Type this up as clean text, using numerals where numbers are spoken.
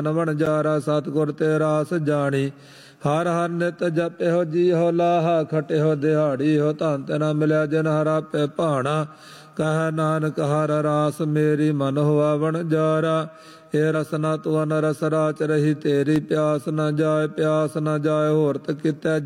ਵਣਜਾਰਾ ਸਤਿਗੁਰ ਤੇ ਰਾਸ ਜਾਣੀ। ਹਰ ਹਰ ਨਿਤ ਜਪਿਓ ਜੀਹੋ ਲਾਹਾ ਖਟਿਓ ਦਿਹਾੜੀ ਹੋ। ਧਨ ਤੇ ਨਾ ਮਿਲਿਆ ਜਿਨ ਹਰ ਆਪੇ ਭਾਣਾ ਕਹਿ ਨਾਨਕ ਹਰ ਰਾਸ ਮੇਰੀ ਮਨ ਹੋਆ ਵਣਜਾਰਾ। ਇਹ ਰਸਨਾ ਤੂੰ ਅਨ ਰਸ ਰਾਚ ਰਹੀ ਤੇਰੀ ਪਿਆਸ ਨਾ ਜਾਏ ਪਿਆਸ ਨਾ ਜਾਏ ਹੋਰ ਤ ਕਿਤੈ